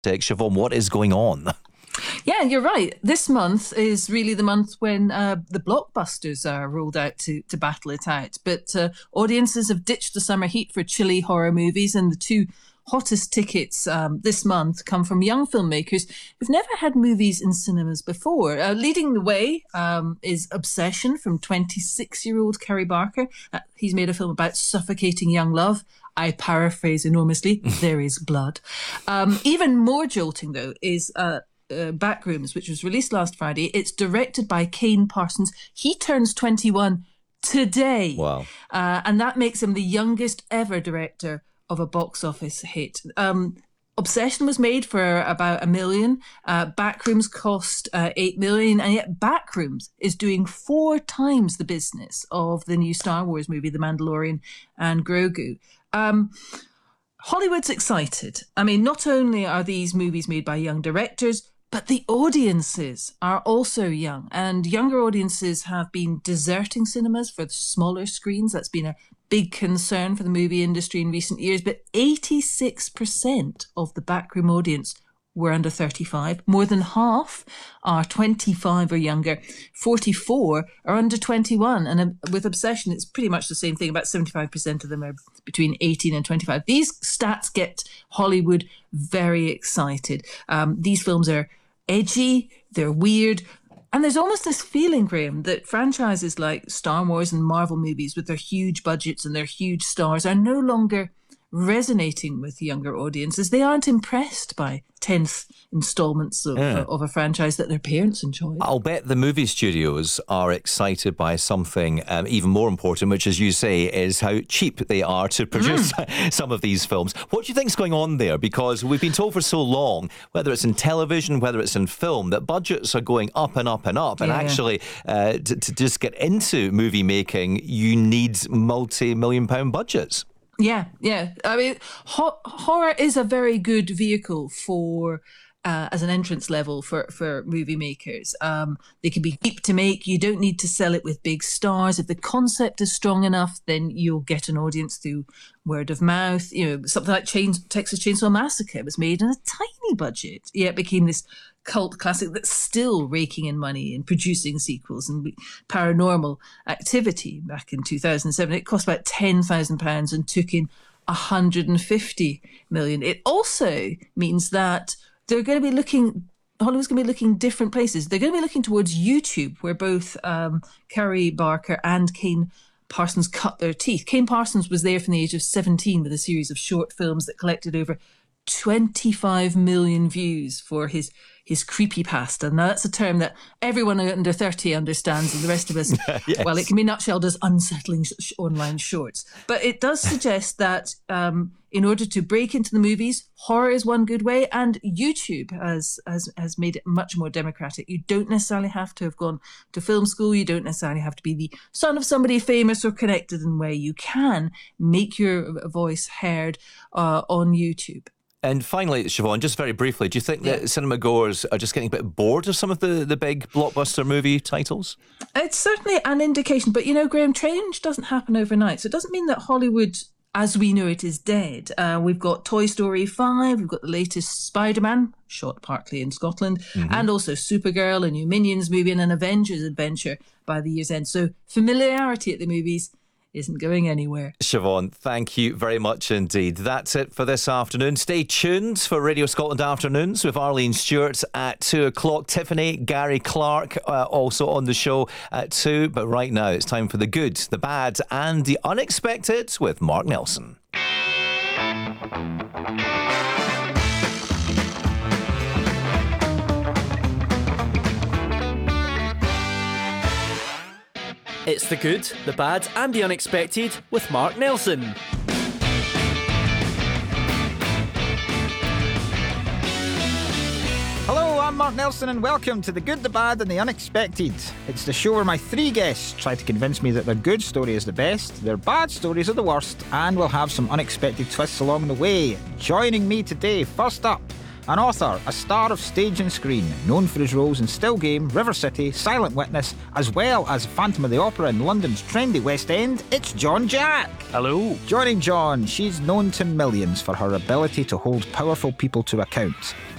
Siobhan, what is going on? Yeah, you're right. This month is really the month when the blockbusters are rolled out to battle it out. But audiences have ditched the summer heat for chilly horror movies, and the two hottest tickets this month come from young filmmakers who've never had movies in cinemas before. Leading the way is Obsession from 26-year-old Kerry Barker. He's made a film about suffocating young love. I paraphrase enormously. There is blood. Even more jolting, though, is Backrooms, which was released last Friday. It's directed by Kane Parsons. He turns 21 today. Wow. And that makes him the youngest ever director of a box office hit. Obsession was made for about $1 million. Backrooms cost $8 million, and yet Backrooms is doing 4 times the business of the new Star Wars movie, The Mandalorian and Grogu. Hollywood's excited. I mean, not only are these movies made by young directors, but the audiences are also young, and younger audiences have been deserting cinemas for the smaller screens. That's been a big concern for the movie industry in recent years, but 86% of the backroom audience were under 35. More than half are 25 or younger. 44 are under 21. And with Obsession, it's pretty much the same thing. About 75% of them are between 18 and 25. These stats get Hollywood very excited. These films are edgy, they're weird, and there's almost this feeling, Graham, that franchises like Star Wars and Marvel movies with their huge budgets and their huge stars are no longer resonating with younger audiences. They aren't impressed by 10th installments of a franchise that their parents enjoy. I'll bet the movie studios are excited by something even more important, which, as you say, is how cheap they are to produce some of these films. What do you think is going on there? Because we've been told for so long, whether it's in television, whether it's in film, that budgets are going up and up and up. And actually, to just get into movie making, you need multi-million-pound budgets. Yeah. I mean, horror is a very good vehicle for as an entrance level for movie makers. They can be cheap to make. You don't need to sell it with big stars. If the concept is strong enough, then you'll get an audience through word of mouth. You know, something like Texas Chainsaw Massacre was made on a tiny budget, yet became this cult classic that's still raking in money and producing sequels. And Paranormal Activity back in 2007, it cost about £10,000 and took in 150 million. It also means that they're going to be Hollywood's going to be looking different places. They're going to be looking towards YouTube, where both Kerry Barker and Kane Parsons cut their teeth. Kane Parsons was there from the age of 17 with a series of short films that collected over 25 million views for his creepypasta. Now, that's a term that everyone under 30 understands, and the rest of us, yes. Well, it can be nutshelled as unsettling online shorts. But it does suggest that in order to break into the movies, horror is one good way, and YouTube has made it much more democratic. You don't necessarily have to have gone to film school. You don't necessarily have to be the son of somebody famous or connected in a way. You can make your voice heard on YouTube. And finally, Siobhan, just very briefly, do you think that cinema goers are just getting a bit bored of some of the big blockbuster movie titles? It's certainly an indication, but Graham, change doesn't happen overnight. So it doesn't mean that Hollywood, as we know it, is dead. We've got Toy Story 5, we've got the latest Spider-Man, shot partly in Scotland, and also Supergirl, a new Minions movie, and an Avengers adventure by the year's end. So familiarity at the movies isn't going anywhere. Siobhan, thank you very much indeed. That's it for this afternoon. Stay tuned for Radio Scotland Afternoons with Arlene Stewart at 2 o'clock. Tiffany, Gary Clark also on the show at 2. But right now it's time for the good, the bad and the unexpected with Mark Nelson. It's the good, the bad and the unexpected with Mark Nelson. Hello, I'm Mark Nelson and welcome to The Good, the Bad and the Unexpected. It's the show where my 3 guests try to convince me that their good story is the best, their bad stories are the worst, and we'll have some unexpected twists along the way. Joining me today, first up, an author, a star of stage and screen, known for his roles in Still Game, River City, Silent Witness, as well as Phantom of the Opera in London's trendy West End, it's John Jack. Hello. Joining John, she's known to millions for her ability to hold powerful people to account.